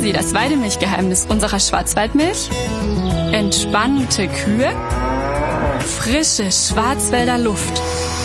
Sie das Weidemilchgeheimnis unserer Schwarzwaldmilch? Entspannte Kühe? Frische Schwarzwälder Luft?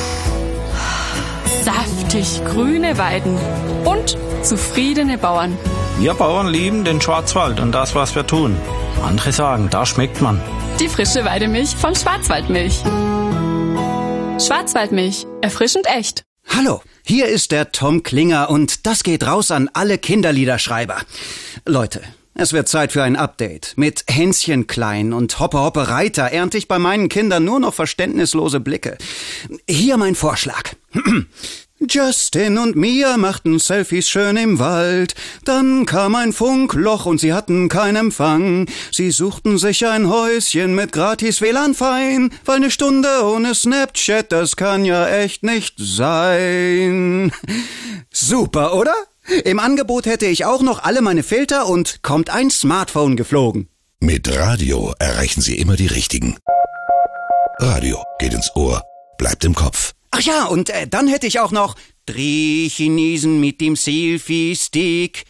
Saftig grüne Weiden? Und zufriedene Bauern? Wir Bauern lieben den Schwarzwald und das, was wir tun. Andere sagen, da schmeckt man. Die frische Weidemilch von Schwarzwaldmilch. Schwarzwaldmilch. Erfrischend echt. Hallo, hier ist der Tom Klinger und das geht raus an alle Kinderliederschreiber. Leute, es wird Zeit für ein Update. Mit Hänschen Klein und Hoppe Hoppe Reiter ernte ich bei meinen Kindern nur noch verständnislose Blicke. Hier mein Vorschlag. Justin und Mia machten Selfies schön im Wald. Dann kam ein Funkloch und sie hatten keinen Empfang. Sie suchten sich ein Häuschen mit gratis WLAN fein, weil eine Stunde ohne Snapchat, das kann ja echt nicht sein. Super, oder? Im Angebot hätte ich auch noch alle meine Filter und kommt ein Smartphone geflogen. Mit Radio erreichen Sie immer die Richtigen. Radio geht ins Ohr, bleibt im Kopf. Ach ja, und dann hätte ich auch noch 3 Chinesen mit dem Selfie-Stick.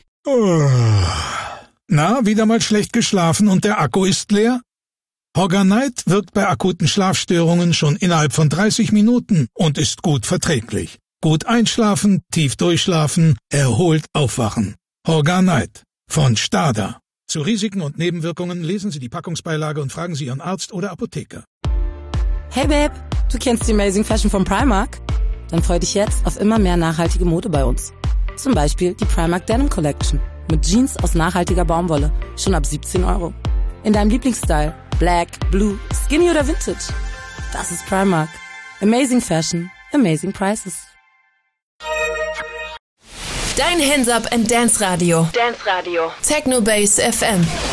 Na, wieder mal schlecht geschlafen und der Akku ist leer? Horganite wirkt bei akuten Schlafstörungen schon innerhalb von 30 Minuten und ist gut verträglich. Gut einschlafen, tief durchschlafen, erholt aufwachen. Horganite von Stada. Zu Risiken und Nebenwirkungen lesen Sie die Packungsbeilage und fragen Sie Ihren Arzt oder Apotheker. Hey Babe, du kennst die Amazing Fashion von Primark? Dann freu dich jetzt auf immer mehr nachhaltige Mode bei uns. Zum Beispiel die Primark Denim Collection mit Jeans aus nachhaltiger Baumwolle, schon ab 17 €. In deinem Lieblingsstyle, Black, Blue, Skinny oder Vintage. Das ist Primark. Amazing Fashion, amazing prices. Dein Hands Up and Dance Radio. Techno Base FM.